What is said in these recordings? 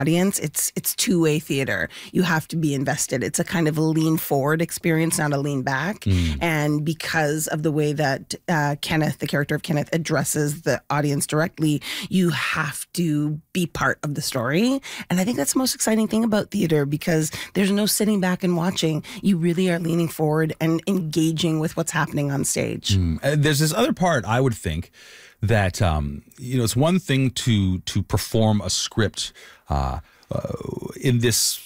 audience, it's two-way theater. You have to be invested. It's a kind of a lean forward experience, not a lean back. And because of the way that Kenneth, the character of Kenneth, addresses the audience directly, you have to be part of the story. And I think that's the most exciting thing about theater, because there's no sitting back and watching. You really are leaning forward and engaging with what's happening on stage. There's this other part, I would think, that it's one thing to perform a script in this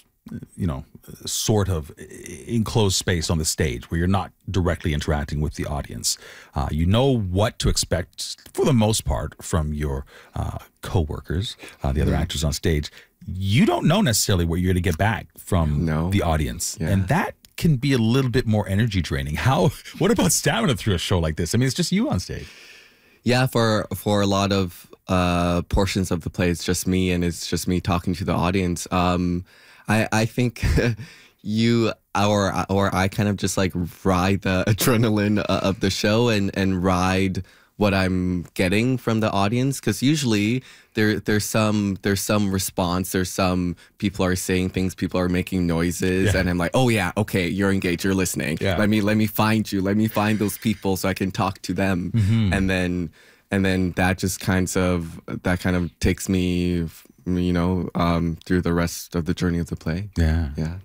sort of enclosed space on the stage where you're not directly interacting with the audience. You know what to expect for the most part from your co-workers, the other actors on stage. You don't know necessarily what you're going to get back from the audience, and that can be a little bit more energy draining. What about stamina through a show like this? I mean, it's just you on stage. Yeah, for a lot of portions of the play, it's just me, and it's just me talking to the audience. I think you or I kind of just like ride the adrenaline of the show and ride what I'm getting from the audience, because usually there's some response, there's some people are saying things, people are making noises, and I'm like, oh yeah, okay, you're engaged, you're listening. Let me find you, let me find those people so I can talk to them, and then that just kind of takes me, through the rest of the journey of the play. Yeah.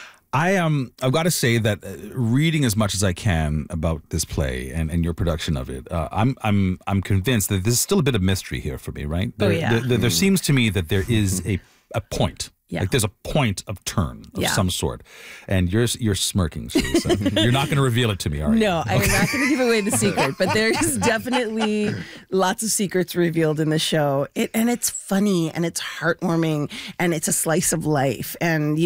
I've got to say that reading as much as I can about this play and your production of it, I'm convinced that there's still a bit of mystery here for me, right? There seems to me that there is a point. Yeah. Like there's a point of turn of some sort. And you're smirking, Charissa. You're not going to reveal it to me, are you? No, I'm not going to give away the secret, but there's definitely lots of secrets revealed in the show. And it's funny and it's heartwarming and it's a slice of life. And,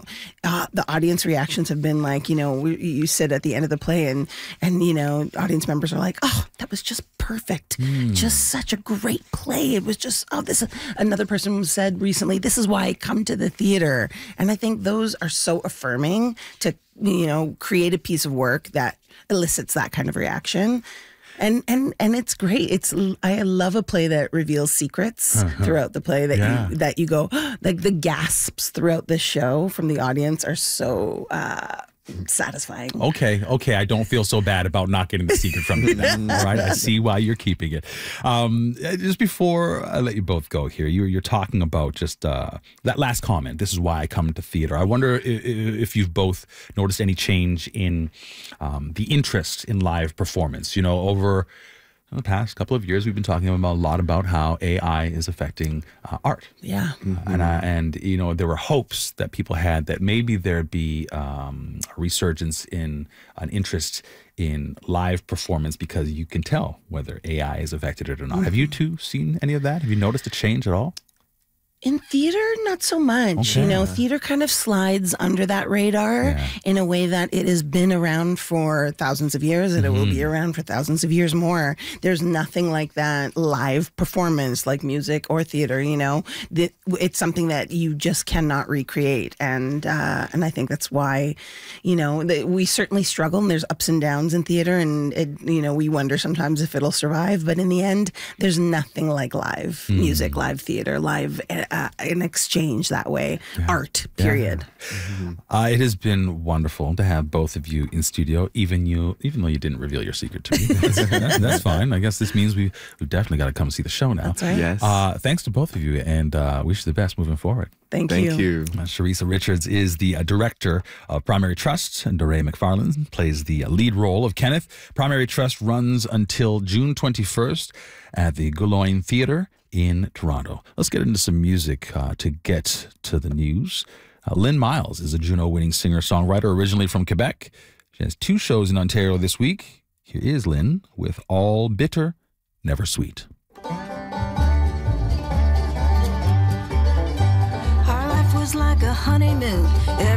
the audience reactions have been like, you sit at the end of the play and audience members are like, oh, that was just perfect. Just such a great play. It was just, another person said recently, this is why I come to the theater. And I think those are so affirming to, create a piece of work that elicits that kind of reaction. And it's great. I love a play that reveals secrets throughout the play that you go, like the gasps throughout the show from the audience are so satisfying. Okay. I don't feel so bad about not getting the secret from you now. All right, I see why you're keeping it. Just before I let you both go here, you're talking about just that last comment. This is why I come to theater. I wonder if you've both noticed any change in the interest in live performance. Over the past couple of years, we've been talking a lot about how AI is affecting art. Yeah. And there were hopes that people had that maybe there'd be a resurgence in an interest in live performance because you can tell whether AI is affected it or not. Have you two seen any of that? Have you noticed a change at all? In theater, not so much. Okay. Theater kind of slides under that radar in a way that it has been around for thousands of years and it will be around for thousands of years more. There's nothing like that live performance like music or theater, It's something that you just cannot recreate. And I think that's why, we certainly struggle and there's ups and downs in theater and, we wonder sometimes if it'll survive. But in the end, there's nothing like live music, live theater, live an exchange that way. Art, period. It has been wonderful to have both of you in studio, even though you didn't reveal your secret to me. That's fine. I guess this means we've definitely got to come see the show now. That's right. Yes. Thanks to both of you, and wish you the best moving forward. Thank you. Charissa Richards is the director of Primary Trust, and Doray McFarlane plays the lead role of Kenneth. Primary Trust runs until June 21st at the Goulogne Theatre in Toronto. Let's get into some music to get to the news. Lynn Miles is a Juno-winning singer-songwriter originally from Quebec. She has 2 shows in Ontario this week. Here is Lynn with All Bitter, Never Sweet. Our life was like a honeymoon.